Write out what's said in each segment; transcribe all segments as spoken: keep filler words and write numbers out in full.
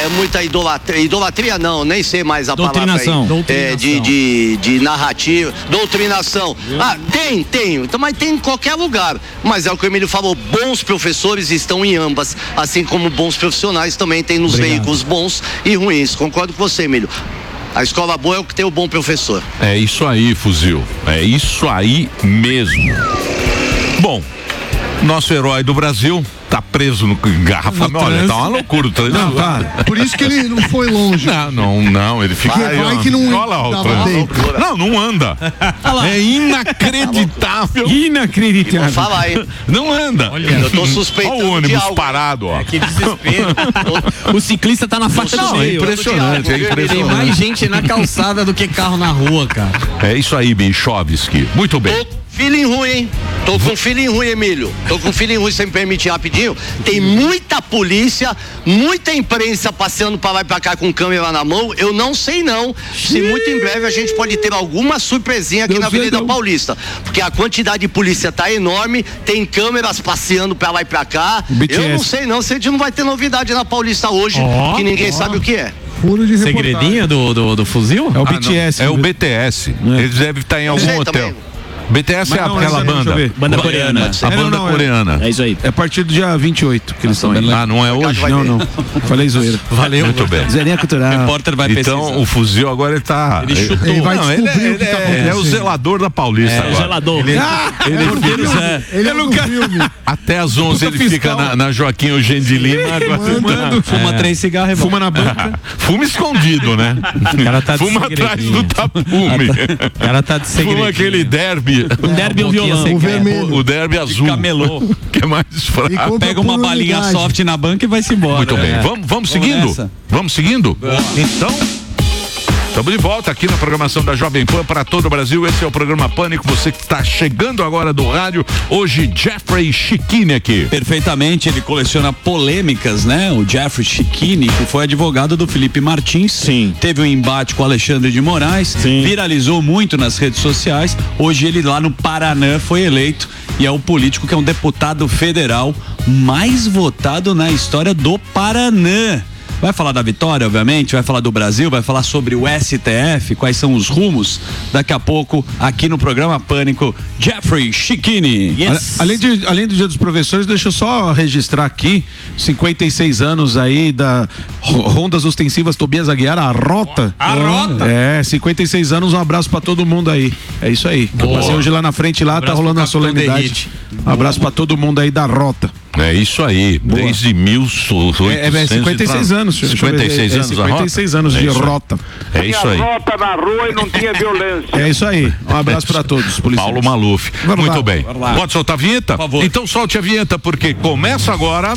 é muita idolatria, idolatria não, nem sei mais a palavra aí. Doutrinação. É, de, de, de narrativa, doutrinação. Ah, tem, tem, então, mas tem em qualquer lugar. Mas é o que o Emílio falou, bons professores estão em ambas, assim como bons profissionais também tem nos Obrigado. veículos bons e ruins. Concordo com você, Emílio. A escola boa é o que tem o bom professor. É isso aí, Fuzil. É isso aí mesmo. Bom, nosso herói do Brasil tá preso no engarrafamento. Olha, tá uma loucura o trânsito. Não, tá. Por isso que ele não foi longe. Não, não, não, ele fica. Vai, vai que não Olha lá o dava trânsito. tempo. Não, não anda. É inacreditável. Inacreditável. Vou falar, hein? Não anda. Eu tô suspeitando Olha o ônibus de algo. parado, ó. Que desespero. O ciclista tá na faixa Não, do é meio. impressionante, é Tem impressionante. mais gente na calçada do que carro na rua, cara. É isso aí, Bichovski. Muito bem. Tô feeling ruim, hein? Tô com feeling ruim, Emílio. Tô com feeling ruim, se me permitir rapidinho. Tem muita polícia, muita imprensa passeando pra lá e pra cá com câmera na mão. Eu não sei não se muito em breve a gente pode ter alguma surpresinha aqui Deus na Avenida Deus. Paulista. Porque a quantidade de polícia tá enorme, tem câmeras passeando pra lá e pra cá. B T S. Eu não sei não se a gente não vai ter novidade na Paulista hoje, que ninguém sabe o que é. Furo de reportagem. Segredinho do, do, do fuzil? É o Ah, B T S. não. É o B T S. Eles devem estar em algum sei hotel. também. B T S Mas é não, aquela essa não, banda. deixa eu ver. Banda coreana. A É, banda não, não, é- coreana. É isso aí. É a partir do dia vinte e oito que eles estão aí. Ah, não é hoje? vai Não, ter. não. Falei zoeira. Valeu. Muito bem. Zerinha cultural. O repórter vai Então, pesquisar. o Fuzil agora ele tá. Ele chutou. Ele vai Não, ele, é, descobrir o ele que tá é- ele é o acontecendo. zelador da Paulista agora. Zelador. Ele, Ele é do filme. Ele é do filme. até às onze ele fica na, na Joaquim Eugênio de Lima. Agora Fumando. Fuma três cigarros e Fuma na banca. Fuma escondido, né? O cara tá de Fuma atrás segredinho. do tapume. O cara tá de segredinho. Fuma aquele derby. Um derby e um boquinha violão. secreta. O vermelho. O derby azul. Camelô. Que é mais E fraco. compra Pega uma por balinha unidade. soft na banca e vai-se embora. Muito bem. É. Vamos, vamos Vamos seguindo? nessa. Vamos seguindo? Então. Estamos de volta aqui na programação da Jovem Pan para todo o Brasil. Esse é o programa Pânico. Você que está chegando agora do rádio. Hoje, Jeffrey Schickini aqui. Perfeitamente, ele coleciona polêmicas, né? O Jeffrey Schickini, que foi advogado do Felipe Martins. Sim. Teve um embate com o Alexandre de Moraes. Sim. Viralizou muito nas redes sociais. Hoje ele lá no Paraná foi eleito e é o político que é um deputado federal mais votado na história do Paraná. Vai falar da vitória, obviamente, vai falar do Brasil, vai falar sobre o S T F, quais são os rumos. Daqui a pouco, aqui no programa Pânico, Jeffrey Schickini. Yes. Além, de, além do Dia dos Professores, deixa eu só registrar aqui, cinquenta e seis anos aí da Ro- Rondas Ostensivas Tobias Aguiar, a Rota. A Rota. É, cinquenta e seis anos, um abraço pra todo mundo aí. É isso aí. Eu passei hoje lá na frente, lá tá Abraço rolando pro a Capitão solenidade. Derrite. Um abraço pra todo mundo aí da Rota. É isso aí. Boa. Desde mil oitocentos. É, é cinquenta e seis anos, senhor. Deixa eu ver. cinquenta e seis É, anos, a cinquenta e seis anos É de isso aí. Rota. É isso aí. Rota na rua e não tinha violência. É isso aí. Um abraço pra todos, policiais. Paulo Maluf. Vamos Muito lá. bem. Vamos lá. Pode soltar a vinheta? Por favor. Então solte a vinheta, porque começa agora.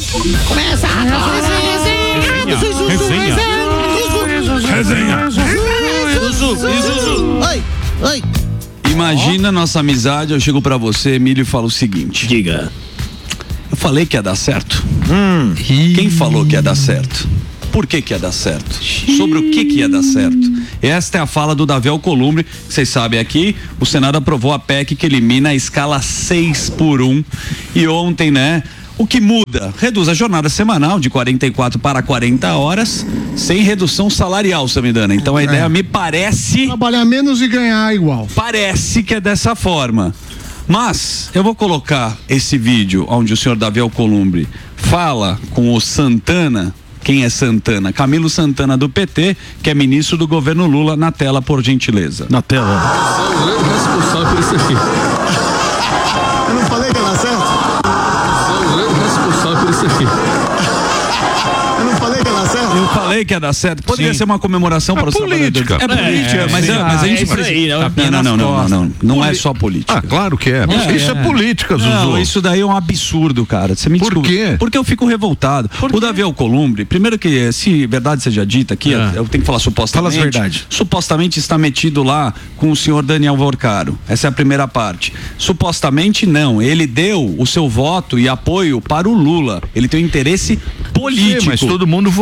Oi, oi. Imagina nossa amizade, eu chego pra você, Emílio, e falo o seguinte. Diga. Eu falei que ia dar certo. Quem falou que ia dar certo? Por que que ia dar certo? Sobre o que que ia dar certo? Esta é a fala do Davi Alcolumbre. Vocês sabem aqui, o Senado aprovou a P E C que elimina a escala seis por um. E ontem, né? O que muda? Reduz a jornada semanal de quarenta e quatro para quarenta horas, sem redução salarial, Samidana. Então a ideia me parece... Trabalhar menos e ganhar igual. Parece que é dessa forma. Mas eu vou colocar esse vídeo onde o senhor Davi Alcolumbre fala com o Santana. Quem é Santana? Camilo Santana do P T, que é ministro do governo Lula, na tela, por gentileza. Na tela. Responsável por isso aqui. Eu não falei que ia dar certo? Responsável por isso aqui. Eu não falei que ia dar certo? Eu falei que ia dar certo. Poderia Sim. ser uma comemoração É para os política. trabalhadores. É política, É, mas, sim. é, mas a gente Ah, é isso precisa. aí, é o Tapinha, não, não, não, não, não. Não é só política. Ah, claro que é. É, Isso é, é. política, Zuzu. Não, isso daí é um absurdo, cara. Você me Por desculpa. quê? Porque eu fico revoltado. O Davi Alcolumbre, primeiro que, se verdade seja dita aqui, É. eu tenho que falar supostamente. Fala as verdade. Supostamente está metido lá com o senhor Daniel Vorcaro. Essa é a primeira parte. Supostamente não. Ele deu o seu voto e apoio para o Lula. Ele tem um interesse político. Sim, mas todo mundo votou.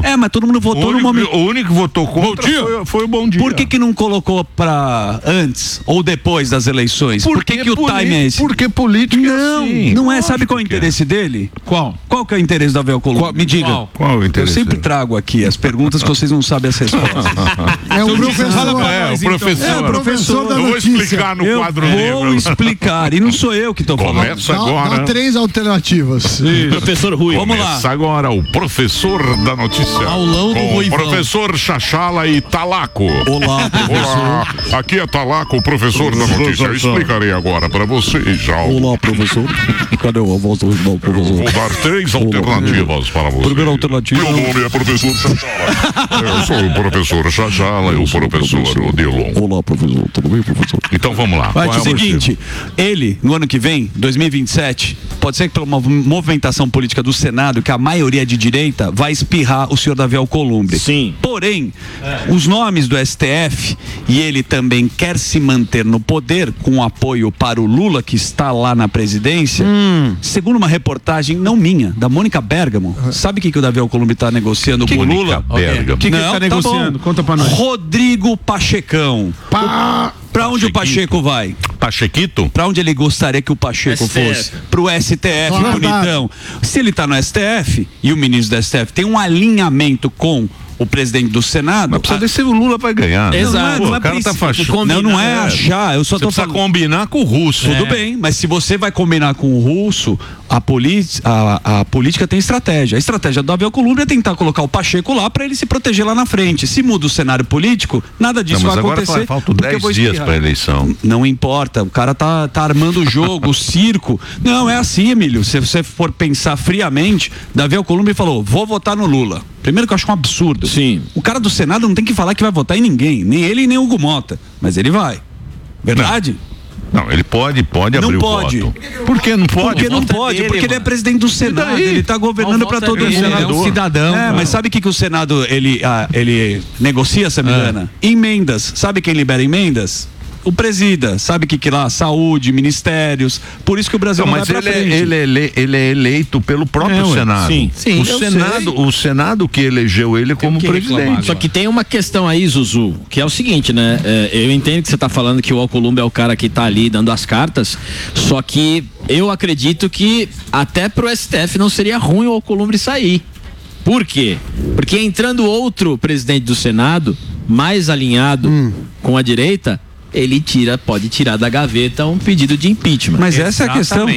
É, mas todo mundo votou o único, no momento. O único que votou contra foi, foi o Bom Dia. Por que que não colocou pra antes ou depois das eleições? Por, Por que que o time é esse? Porque político Não, assim. não é. Sabe qual é o interesse dele? Qual? Qual que é o interesse da Vel Colombo? Me diga. Qual? Qual o interesse? Eu sempre dele? trago aqui as perguntas que vocês não sabem as respostas. É o professor. É, o professor. É o professor da Eu vou notícia. explicar no Eu quadro vou negro. explicar, e não sou eu que tô falando. Começa Dá, agora. dá três alternativas. Professor Rui. Vamos lá. Começa agora o professor da notícia. Aulão do com o Ruivão. professor Chachala e Talaco. Olá, Olá, aqui é Talaco, o professor da notícia. Eu explicarei agora para vocês já. Olá, professor. Cadê a voz do irmão, professor? Vou dar três alternativas para você. Primeira alternativa. Meu nome é professor Chachala. Eu sou o professor Chachala e o professor Odilon. Olá, professor. Tudo bem, professor? Então vamos lá. Vai, Qual é o o seguinte, ele, no ano que vem, dois mil e vinte e sete, pode ser que pela mov- movimentação política do Senado, que a maioria é de direita, vai espirrar o senhor Davi Alcolumbre. Sim. Porém, os nomes do S T F, e ele também quer se manter no poder com apoio para o Lula, que está lá na presidência, segundo uma reportagem, não minha, da Mônica Bergamo. Sabe o que, que o Davi Alcolumbre está negociando com o Mônica Lula? Bergamo? O que, que ele Não, tá tá negociando? bom. Conta pra nós. Rodrigo Pachecão. Pá. Pra onde o Pacheco vai? Pachequito? Pra onde ele gostaria que o Pacheco S T F. fosse? Pro S T F, Verdade. bonitão. Se ele tá no S T F e o ministro do S T F tem um alinhamento com o presidente do Senado. Mas precisa a- descer o Lula pra ganhar. né? Exato. Pô, Não é o cara tá princípio, fachando. Não, não é achar. Eu só Você tô precisa falando. combinar com o russo. Tudo bem, mas se você vai combinar com o russo, a, politi- a, a política tem estratégia. A estratégia do Davi Alcolumbre é tentar colocar o Pacheco lá para ele se proteger lá na frente. Se muda o cenário político, nada disso Não, mas vai agora acontecer. faltam porque eu dez vou dias espirrar. para a eleição. Não importa, o cara tá, tá armando o jogo, o circo. Não, é assim, Emílio. Se você for pensar friamente, Davi Alcolumbre falou: vou votar no Lula. Primeiro que eu acho um absurdo. Sim. O cara do Senado não tem que falar que vai votar em ninguém, nem ele nem o Hugo Mota. Mas ele vai. Verdade? Não, ele pode, pode Não abrir pode. o voto. Por que não pode? Porque não voto é pode, dele, porque ele é mano. presidente do Senado, daí? ele tá governando O para voto é todo dele, mundo. ele é um cidadão, É, cara. mas sabe o que, que o Senado ele, ah, ele negocia, Samidana? Emendas. Sabe quem libera emendas? O presida. Sabe o que que lá? Saúde, ministérios. Por isso que o Brasil Não, não, mas vai pra ele é, frente. ele, é ele, ele é eleito pelo próprio É, ué. Senado. Sim, sim, o eu Senado, o Senado que elegeu ele como que reclamar presidente. Só que tem uma questão aí, Zuzu, que é o seguinte, né? É, eu entendo que você tá falando que o Alcolumbre é o cara que tá ali dando as cartas, só que eu acredito que até pro S T F não seria ruim o Alcolumbre sair. Por quê? Porque entrando outro presidente do Senado, mais alinhado com a direita, ele tira, pode tirar da gaveta um pedido de impeachment. Mas essa é a questão.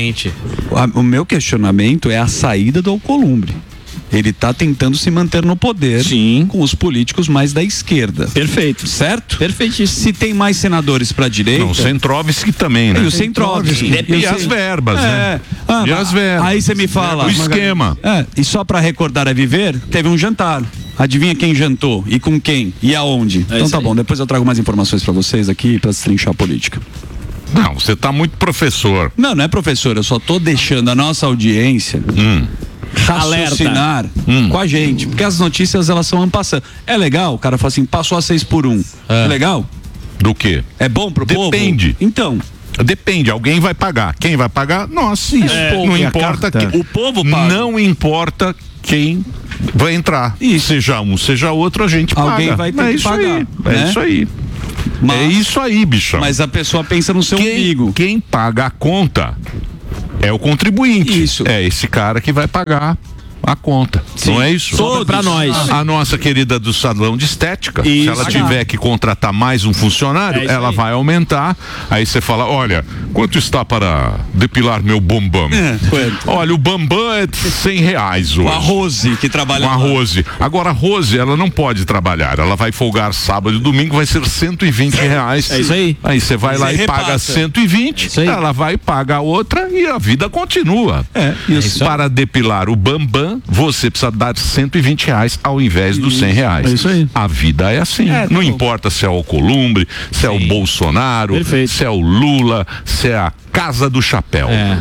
A- O meu questionamento é a saída do Alcolumbre. Ele está tentando se manter no poder Sim. com os políticos mais da esquerda. Perfeito. Certo? Perfeitíssimo. Se tem mais senadores para a direita. Não, o Centrovski também, né? E o Centrovski. E as verbas, né? Ah, E as verbas. Aí você me fala. O esquema. É, e só para recordar a viver, teve um jantar. Adivinha quem jantou? E com quem? E aonde? então isso tá aí. bom, depois eu trago mais informações para vocês aqui para destrinchar a política. Não, você tá muito professor. Não, não é professor, eu só tô deixando a nossa audiência Hum. raciocinar Hum. com a gente, porque as notícias elas são ampassando. É legal, o cara fala assim, passou a seis por um. É, legal? Do quê? É bom pro povo? Depende. Então, Depende, alguém vai pagar. Quem vai pagar? Nós. Isso. Não É a importa carta. quem. o povo paga. Não importa quem vai entrar. Isso. Seja um, seja outro, a gente Alguém paga. vai ter é que isso pagar, aí. É né? isso aí. Mas- É isso aí, bichão. mas a pessoa pensa no seu quem, umbigo. quem paga a conta é o contribuinte. Isso. É esse cara que vai pagar a conta. Não é isso? Sobra pra nós. A nossa querida do salão de estética, se Isso. ela tiver que contratar mais um funcionário, É isso ela aí. vai aumentar. Aí você fala, olha, quanto está para depilar meu bambam? É, quanto? Olha, o bambam é cem reais hoje. Com a Rose, que trabalha Com a lá. Rose. Agora, a Rose, ela não pode trabalhar. Ela vai folgar sábado e domingo, vai ser cento e vinte reais. É isso aí. Aí você vai Você lá e repassa. paga cento e vinte, isso aí. ela vai pagar a outra e a vida continua. É, isso. Para depilar o bambam, você precisa dar cento e vinte reais ao invés dos cem reais. É isso aí. A vida é assim. É, tá não bom. importa se é o Alcolumbre, se é o Bolsonaro, Perfeito. se é o Lula, se é a Casa do Chapéu. É.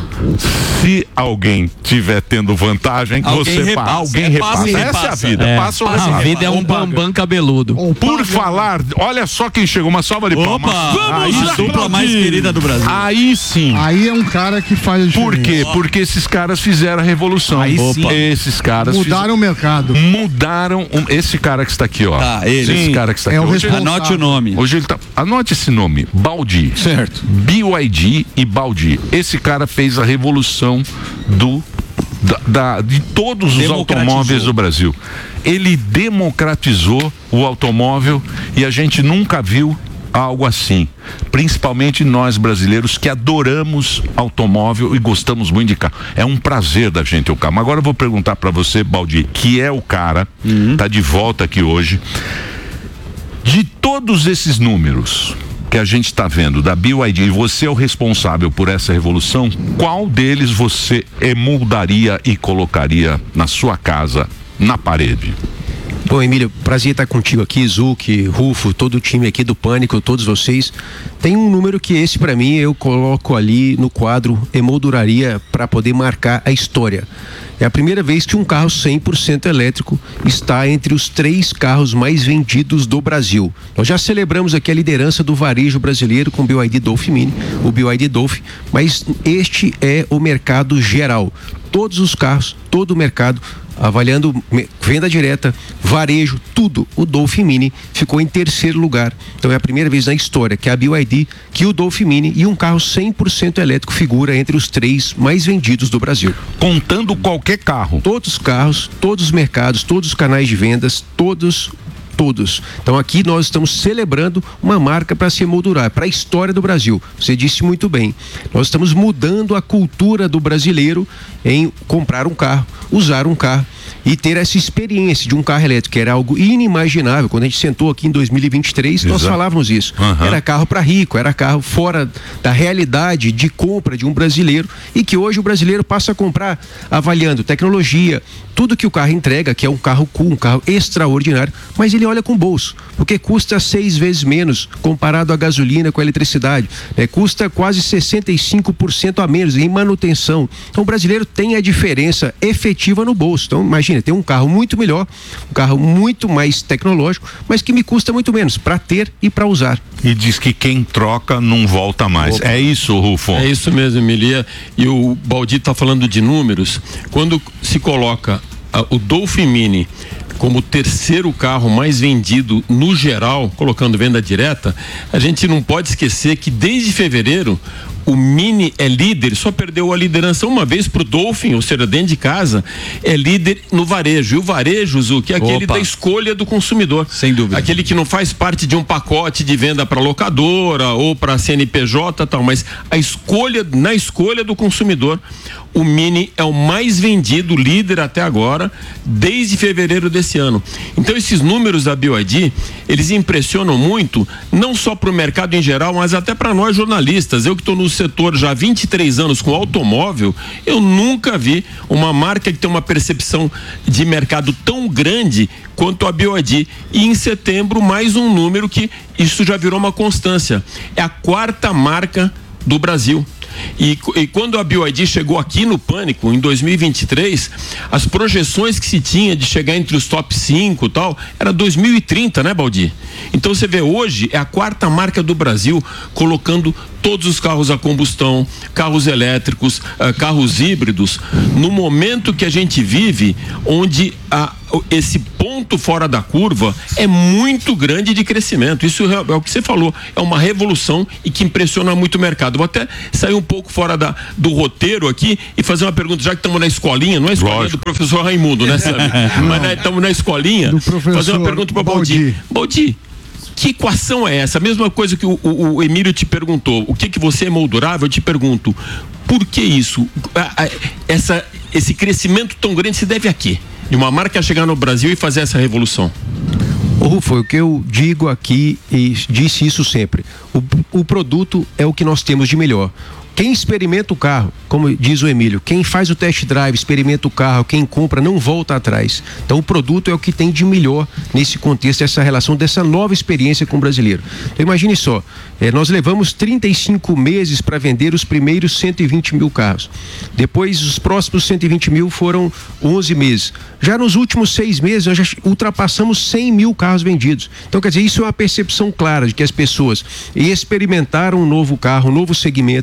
Se alguém tiver tendo vantagem, Alguém você repassa. paga. Alguém É, repassa. passa e Essa é a repassa. vida. É. Passa ou A repassa. vida é um bambam cabeludo. Por falar, olha só quem chegou, uma salva de palmas. Opa! Aí, a dupla mais querida do Brasil. aí sim. Aí é um cara que faz a diferença. Por quê? Porque esses caras fizeram a revolução. Aí sim. esses caras Mudaram fiz... o mercado. Mudaram um... esse cara que está aqui, ó. Tá, ele. Esse cara que está É aqui. o Hoje, Anote o nome. hoje ele tá. Anote esse nome, Baldi. Certo. B Y D e Baldi. Esse cara fez a revolução do da, da- de todos os automóveis do Brasil. Ele democratizou o automóvel e a gente nunca viu algo assim, principalmente nós brasileiros que adoramos automóvel e gostamos muito de carro. É um prazer da gente o carro. Mas agora eu vou perguntar para você, Baldi, que é o cara, tá de volta aqui hoje. De todos esses números que a gente está vendo da B Y D, e você é o responsável por essa revolução, qual deles você emoldaria e colocaria na sua casa, na parede? Bom, Emílio, prazer estar contigo aqui, Zuc, Rufo, todo o time aqui do Pânico, todos vocês. Tem um número que esse, para mim, eu coloco ali no quadro emolduraria para poder marcar a história. É a primeira vez que um carro cem por cento elétrico está entre os três carros mais vendidos do Brasil. Nós já celebramos aqui a liderança do varejo brasileiro com o B Y D Dolphin Mini, o B Y D Dolphin, mas este é o mercado geral. Todos os carros, todo o mercado, avaliando venda direta, varejo, tudo, o Dolphin Mini ficou em terceiro lugar. Então é a primeira vez na história que a B Y D, que o Dolphin Mini e um carro cem por cento elétrico figura entre os três mais vendidos do Brasil. Contando qualquer carro. Todos os carros, todos os mercados, todos os canais de vendas, todos todos. Então aqui nós estamos celebrando uma marca para se emoldurar, para a história do Brasil. Você disse muito bem. Nós estamos mudando a cultura do brasileiro em comprar um carro, usar um carro e ter essa experiência de um carro elétrico, que era algo inimaginável. Quando a gente sentou aqui em dois mil e vinte e três, nós Exato. falávamos isso. Uhum. Era carro para rico, era carro fora da realidade de compra de um brasileiro, e que hoje o brasileiro passa a comprar avaliando tecnologia, tudo que o carro entrega, que é um carro cool, um carro extraordinário, mas ele olha com o bolso, porque custa seis vezes menos comparado à gasolina com a eletricidade, né? Custa quase sessenta e cinco por cento a menos em manutenção. Então o brasileiro tem a diferença efetiva no bolso. Então imagina, tem um carro muito melhor, um carro muito mais tecnológico, mas que me custa muito menos para ter e para usar. E diz que quem troca não volta mais. Opa. É isso, Rufo? É isso mesmo, Emilia. E o Baldi está falando de números. Quando se coloca ah, o Dolphin Mini como o terceiro carro mais vendido no geral, colocando venda direta, a gente não pode esquecer que desde fevereiro o Mini é líder, só perdeu a liderança uma vez pro Dolphin, ou seja, dentro de casa, é líder no varejo. E o varejo, Zu, que é aquele Opa. da escolha do consumidor. Sem dúvida. Aquele que não faz parte de um pacote de venda para locadora ou para C N P J, tal, mas a escolha, na escolha do consumidor, o Mini é o mais vendido, líder até agora, desde fevereiro desse ano. Então esses números da B Y D, eles impressionam muito, não só para o mercado em geral, mas até para nós jornalistas. Eu que estou no setor já há vinte e três anos com automóvel, eu nunca vi uma marca que tem uma percepção de mercado tão grande quanto a B Y D. E em setembro, mais um número que isso já virou uma constância. É a quarta marca do Brasil. E, e quando a B Y D chegou aqui no Pânico, em dois mil e vinte e três, as projeções que se tinha de chegar entre os top cinco e tal, era dois mil e trinta, né, Baldi? Então você vê, hoje é a quarta marca do Brasil, colocando todos os carros a combustão, carros elétricos, uh, carros híbridos, no momento que a gente vive, onde a, esse ponto fora da curva é muito grande de crescimento. Isso é, é o que você falou, é uma revolução e que impressiona muito o mercado. Vou até sair um pouco fora da, do roteiro aqui e fazer uma pergunta, já que estamos na escolinha, não é a escolinha Lógico. do professor Raimundo, né, sabe? Mas estamos na escolinha, fazer uma pergunta para o Baldi. Baldi, que equação é essa? A mesma coisa que o, o, o Emílio te perguntou, o que que você emoldurava, eu te pergunto, por que isso? A, a, essa, esse crescimento tão grande se deve a quê? De uma marca chegar no Brasil e fazer essa revolução? Ô Rufo, o que eu digo aqui e disse isso sempre, o, o produto é o que nós temos de melhor. Quem experimenta o carro, como diz o Emílio, quem faz o test drive, experimenta o carro, quem compra não volta atrás. Então o produto é o que tem de melhor nesse contexto, essa relação, dessa nova experiência com o brasileiro. Então imagine só, eh, nós levamos trinta e cinco meses para vender os primeiros cento e vinte mil carros. Depois os próximos cento e vinte mil foram onze meses. Já nos últimos seis meses nós já ultrapassamos cem mil carros vendidos. Então quer dizer, isso é uma percepção clara de que as pessoas experimentaram um novo carro, um novo segmento, o universo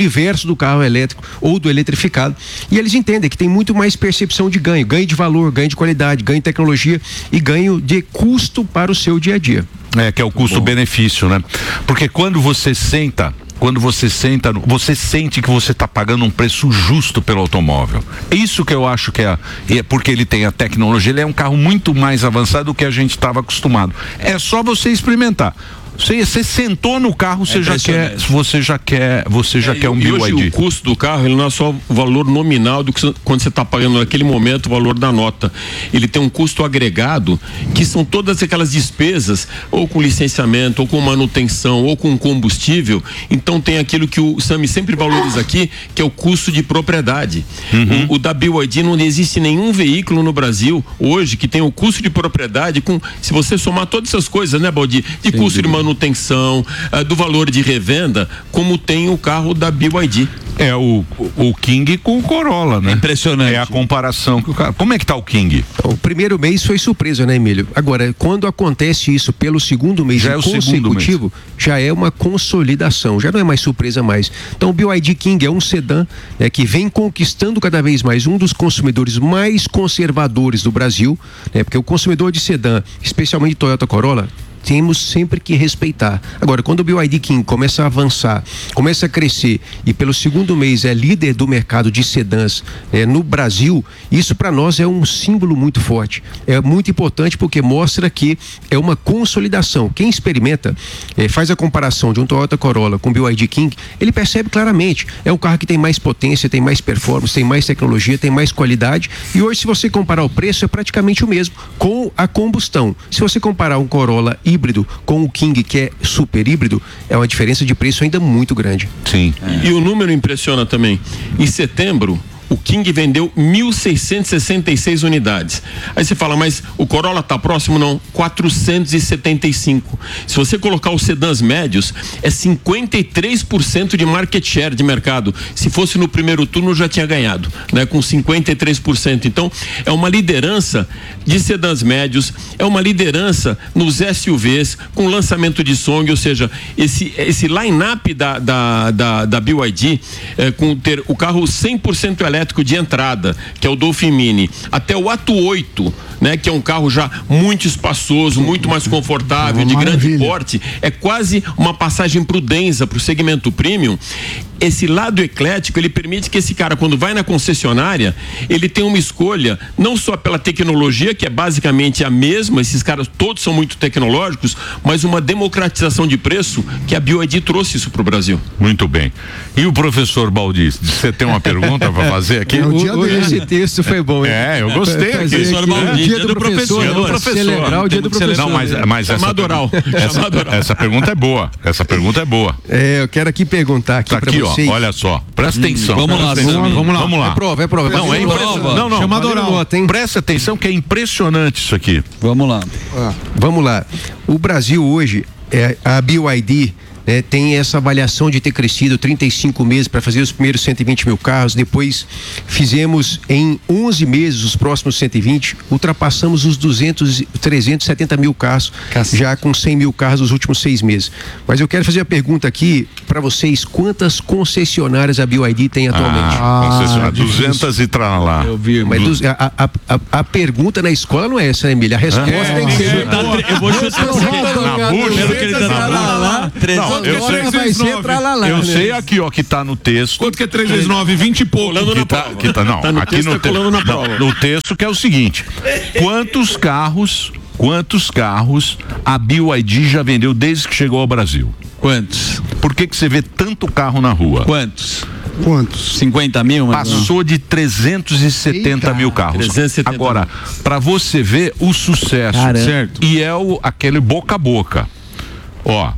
universo do carro elétrico ou do eletrificado. E eles entendem que tem muito mais percepção de ganho, ganho de valor, ganho de qualidade, ganho de tecnologia e ganho de custo para o seu dia a dia. É, que é o custo-benefício, né? Porque quando você senta, quando você senta, você sente que você está pagando um preço justo pelo automóvel. Isso que eu acho que é, é porque ele tem a tecnologia, ele é um carro muito mais avançado do que a gente estava acostumado. É só você experimentar. Você, você sentou no carro, é você já quer, você já quer, você já é, quer um B Y D. Hoje o custo do carro, ele não é só o valor nominal do que quando você está pagando naquele momento o valor da nota. Ele tem um custo agregado que são todas aquelas despesas, ou com licenciamento, ou com manutenção, ou com combustível. Então tem aquilo que o Sami sempre valoriza aqui, que é o custo de propriedade. Uhum. O, o da B Y D não existe nenhum veículo no Brasil hoje que tenha o custo de propriedade com, se você somar todas essas coisas, né, Baldi? De Sim, custo de manutenção, manutenção, uh, do valor de revenda, como tem o carro da B Y D. É o, o King com o Corolla, né? Impressionante. É a comparação que o cara. Como é que tá o King? O primeiro mês foi surpresa, né, Emílio? Agora, quando acontece isso pelo segundo mês já é o consecutivo, já é uma consolidação, já não é mais surpresa mais. Então, o B Y D King é um sedã, né, que vem conquistando cada vez mais um dos consumidores mais conservadores do Brasil, né? Porque o consumidor de sedã, especialmente Toyota Corolla, temos sempre que respeitar. Agora, quando o B Y D King começa a avançar, começa a crescer e pelo segundo mês é líder do mercado de sedãs é, no Brasil, isso para nós é um símbolo muito forte. É muito importante porque mostra que é uma consolidação. Quem experimenta, é, faz a comparação de um Toyota Corolla com o B Y D King, ele percebe claramente. É um carro que tem mais potência, tem mais performance, tem mais tecnologia, tem mais qualidade. E hoje, se você comparar o preço, é praticamente o mesmo com a combustão. Se você comparar um Corolla e híbrido com o King, que é super híbrido, é uma diferença de preço ainda muito grande. Sim. É. E o número impressiona também. Em setembro, o King vendeu mil seiscentos e sessenta e seis unidades. Aí você fala, mas o Corolla tá próximo? Não, quatrocentos e setenta e cinco. Se você colocar os sedãs médios, é cinquenta e três por cento de market share de mercado. Se fosse no primeiro turno, já tinha ganhado, né? Com cinquenta e três por cento. Então, é uma liderança de sedãs médios, é uma liderança nos S U Vs, com lançamento de Song, ou seja, esse, esse line-up da, da, da, da B Y D, é, com ter o carro cem por cento elétrico de entrada, que é o Dolphin Mini, até o Atto oito, né, que é um carro já muito espaçoso, muito mais confortável, de grande porte, é quase uma passagem pro Denza, pro segmento premium. Esse lado eclético, ele permite que esse cara, quando vai na concessionária, ele tenha uma escolha, não só pela tecnologia, que é basicamente a mesma, esses caras todos são muito tecnológicos, mas uma democratização de preço, que a B Y D trouxe isso pro Brasil. Muito bem. E o professor Baldi, você tem uma pergunta para fazer aqui? O dia o, esse texto foi bom, hein? É, eu gostei aqui. Professor Baldi, dia do professor. Dia do professor. Celebrar o dia do professor. Não, mas, mas essa, essa, essa pergunta é boa. Essa pergunta é boa. É, eu quero aqui perguntar aqui tá para aqui, vocês. Ó, olha só, presta atenção. Hum, vamos, lá, atenção. vamos, vamos lá, vamos lá. É prova, é prova. Não, é impressionante. Não, não, Chamado oral. Nota, hein? Presta atenção que é impressionante isso aqui. Vamos lá. Ah, vamos lá. O Brasil hoje, é, a B Y D, né, tem essa avaliação de ter crescido trinta e cinco meses para fazer os primeiros cento e vinte mil carros, depois fizemos em onze meses os próximos cento e vinte, ultrapassamos os duzentos, trezentos e setenta mil carros, Cacete. já com cem mil carros nos últimos seis meses. Mas eu quero fazer a pergunta aqui para vocês, quantas concessionárias a B Y D tem atualmente? Ah, concessionária, duzentas e tralá. Eu vi, mas du... a, a, a, a pergunta na escola não é essa, né, Emília? A resposta é, tem que ser. Eu vou chutar na bucha, pelo que ele tá falando. Eu sei, vai ser tralalá, eu né? sei aqui, ó, que tá no texto. Quanto que é três vezes nove? vinte e pouco. Que tá, que tá, não, tá no aqui texto, no, tá colando na prova. Não, no texto que é o seguinte: quantos carros, quantos carros a B Y D já vendeu desde que chegou ao Brasil? Quantos? Por que que você vê tanto carro na rua? Quantos? Quantos? cinquenta mil? Passou de trezentos e setenta mil carros. trezentos e setenta. Agora, para você ver o sucesso, Caramba. certo? E é o, aquele boca a boca. Ó,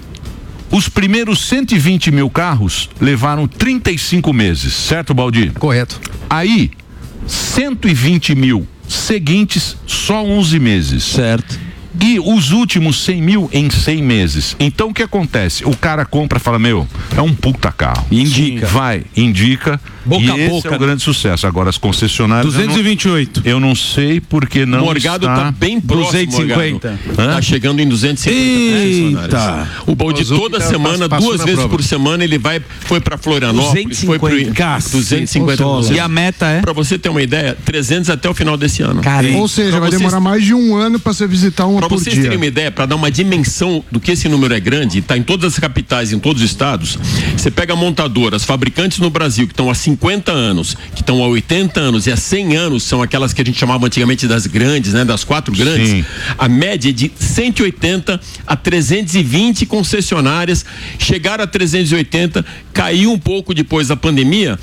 os primeiros cento e vinte mil carros levaram trinta e cinco meses, certo, Baldi? Correto. Aí, cento e vinte mil seguintes, só onze meses. Certo. E os últimos cem mil em cem meses. Então o que acontece? O cara compra e fala, meu, é um puta carro. Indica. Vai, indica. Boca e a esse boca. É o grande sucesso. Agora as concessionárias duzentos e vinte e oito. Eu não, eu não sei porque não Morgado está... tá bem próximo, duzentos e cinquenta. Tá chegando em duzentos e cinquenta. Eita. O Baldi toda tá, semana, duas vezes prova. por semana, ele vai foi para Florianópolis, foi para duzentos e cinquenta. E a meta é? Para você ter uma ideia, trezentos até o final desse ano. Cara, ou seja, pra vai vocês... demorar mais de um ano para você visitar uma pra por dia. Para vocês terem uma ideia, para dar uma dimensão do que esse número é grande, tá em todas as capitais, em todos os estados. Você pega montadoras, fabricantes no Brasil que estão há cinquenta anos, que estão há oitenta anos e há cem anos, são aquelas que a gente chamava antigamente das grandes, né, das quatro grandes. Sim. A média é de cento e oitenta a trezentos e vinte concessionárias. Chegaram a trezentos e oitenta, caiu um pouco depois da pandemia.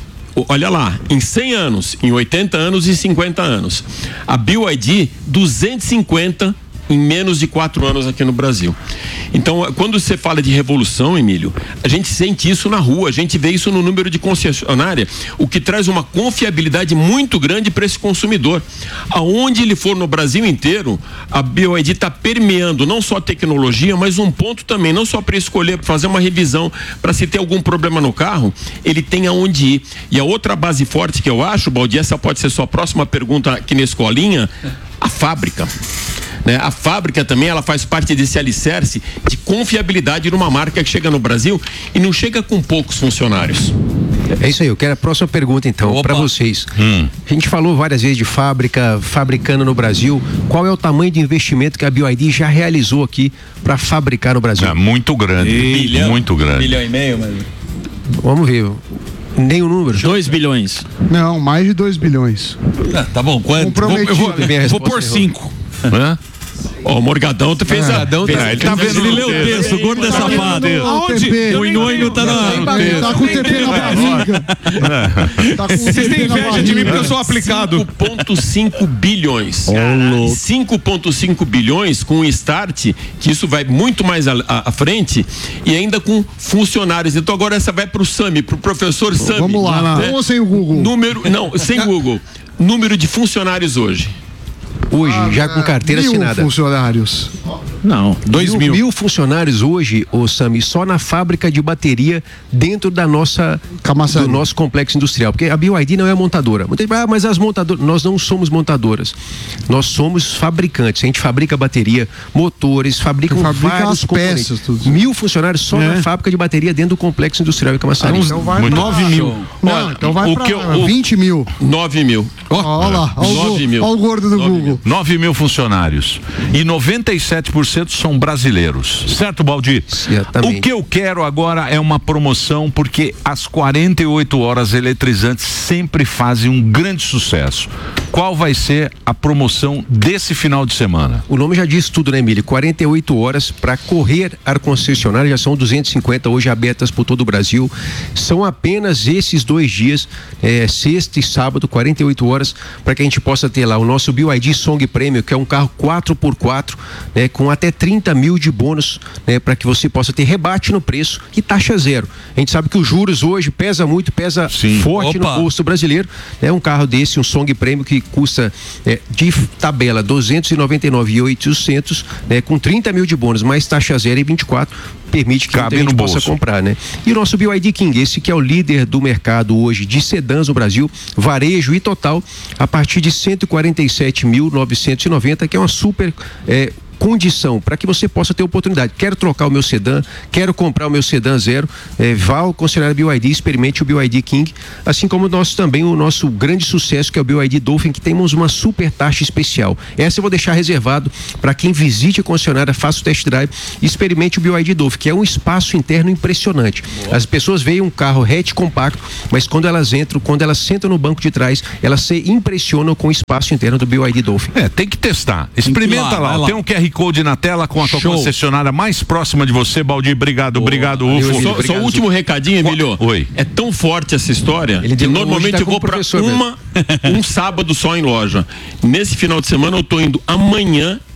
Olha lá, em cem anos, em oitenta anos e cinquenta anos. A B Y D, duzentos e cinquenta em menos de quatro anos aqui no Brasil. Então, quando você fala de revolução, Emílio, a gente sente isso na rua, a gente vê isso no número de concessionária, o que traz uma confiabilidade muito grande para esse consumidor. Aonde ele for no Brasil inteiro, a B Y D está permeando não só a tecnologia, mas um ponto também, não só para escolher, fazer uma revisão, para se ter algum problema no carro, ele tem aonde ir. E a outra base forte que eu acho, Baldi, essa pode ser sua próxima pergunta aqui na escolinha, a fábrica. Né? A fábrica também, ela faz parte desse alicerce de confiabilidade numa marca que chega no Brasil e não chega com poucos funcionários. É isso aí, eu quero a próxima pergunta então para vocês. Hum. A gente falou várias vezes de fábrica, fabricando no Brasil. Qual é o tamanho de investimento que a B Y D já realizou aqui para fabricar no Brasil? É muito grande, bilhão, muito grande. Bilhão e meio, mas... Vamos ver. Nem o número. dois bilhões. Não, mais de dois bilhões. Ah, tá bom, quanto? Vou, eu vou, vou pôr cinco. Hã? Ó, o Morgadão tu fez a. Morgadão fez, tá, ele tá vendo ele leu o texto, o gordo é safado. Aonde? O Inhoino tá na. Tá com o T P na barriga. Tá com o Vocês têm inveja de mim porque eu sou aplicado. cinco vírgula cinco bilhões. Oh, cinco vírgula cinco bilhões com um start, que isso vai muito mais à, à frente, e ainda com funcionários. Então agora essa vai pro Sami, pro professor Sami. Vamos lá, né? com ou sem o Google? Número, não, sem Google. Número de funcionários hoje. Hoje, ah, já com carteira mil assinada. funcionários. Não, dois mil. Mil funcionários hoje, ô Sami, só na fábrica de bateria dentro da nossa, Camaçari. do nosso complexo industrial. Porque a B Y D não é montadora. Ah, mas as montadoras, nós não somos montadoras. Nós somos fabricantes. A gente fabrica bateria, motores, fabrica vários componentes. Peças, tudo. Mil funcionários só é. na fábrica de bateria dentro do complexo industrial de Camaçari. Ah, então vai pra... nove mil. Não, Olha, então vai o pra que eu, o... vinte mil. nove mil. Olha oh, lá, olha o gordo do Google. nove mil funcionários. E noventa e sete por cento são brasileiros. Certo, Baldi? Exatamente. O que eu quero agora é uma promoção, porque as quarenta e oito horas eletrizantes sempre fazem um grande sucesso. Qual vai ser a promoção desse final de semana? O nome já diz tudo, né, Emílio? quarenta e oito horas para correr a concessionária, já são duzentos e cinquenta hoje abertas por todo o Brasil. São apenas esses dois dias, é, sexta e sábado, quarenta e oito horas, para que a gente possa ter lá o nosso B Y D Song Premium, que é um carro quatro por quatro, né, com até trinta mil de bônus, né, para que você possa ter rebate no preço e taxa zero. A gente sabe que os juros hoje pesa muito, pesa Sim. forte Opa. no bolso brasileiro. É um carro desse, um Song Premium, que custa é, de tabela duzentos e noventa e nove mil e oitocentos, né, com trinta mil de bônus, mais taxa zero e vinte e quatro, permite que a gente possa bolso. comprar, né? E o nosso B Y D King, esse que é o líder do mercado hoje de sedãs no Brasil, varejo e total, a partir de cento e quarenta e sete mil novecentos e noventa, que é uma super é, condição para que você possa ter oportunidade. Quero trocar o meu sedã, quero comprar o meu sedã zero, é, vá ao concessionário B Y D, experimente o B Y D King, assim como nós também o nosso grande sucesso, que é o B Y D Dolphin, que temos uma super taxa especial. Essa eu vou deixar reservado para quem visite a concessionária, faça o test drive e experimente o B Y D Dolphin, que é um espaço interno impressionante. Boa. As pessoas veem um carro hatch compacto, mas quando elas entram, quando elas sentam no banco de trás, elas se impressionam com o espaço interno do B Y D Dolphin. É, tem que testar. Experimenta lá, lá. lá. Tem um Q R Code na tela com a tua concessionária mais próxima de você, Baldi. Obrigado, oh, obrigado, Ufo. Só, só o último recadinho, Emílio. Oi. É tão forte essa história Ele que normalmente tá eu vou para uma um sábado só em loja. Nesse final de semana eu tô indo amanhã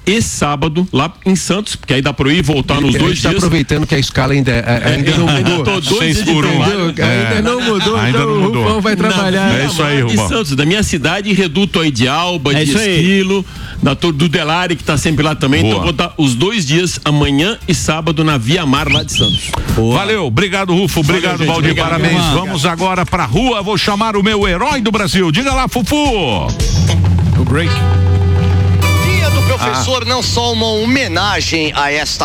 e sábado lá em Santos, porque aí dá para ir e voltar nos dois está dias. aproveitando que a escala ainda, ainda não mudou. Seis por um. Ainda não mudou, ainda então não o mudou. Rufão vai trabalhar. É isso aí, de Rubão. Santos, da minha cidade, Reduto aí de Alba, É de isso aí. Esquilo, da, do Delari, que tá sempre lá também. Boa. Então eu vou estar os dois dias, amanhã e sábado, na Via Mar lá de Santos. Valeu, obrigado, Rufo, obrigado, gente, Valdir, obrigado, parabéns. irmão. Vamos agora pra rua, vou chamar o meu herói do Brasil. Diga lá, Fufu. O break. Dia do professor, não só uma homenagem a esta.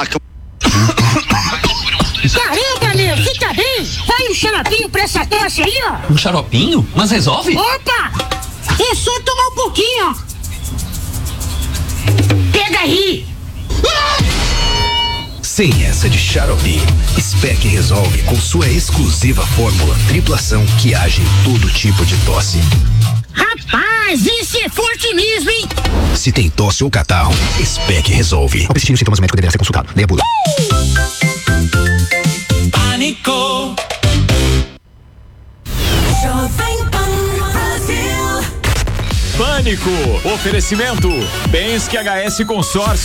Caramba, meu, fica bem! Vai um xaropinho pra essa tosse aí, ó! Um xaropinho? Mas resolve? Opa! É só tomar um pouquinho, ó! Pega aí! Sem essa de xarope, Spec resolve com sua exclusiva fórmula triplação que age em todo tipo de tosse. Rapaz, esse é forte mesmo, hein? Se tem tosse ou catarro, Spec resolve. Ao persistir os sintomas, o médico deverá ser consultado. Leia a bula. Pânico. Pânico. Oferecimento. Bens que H S Consórcio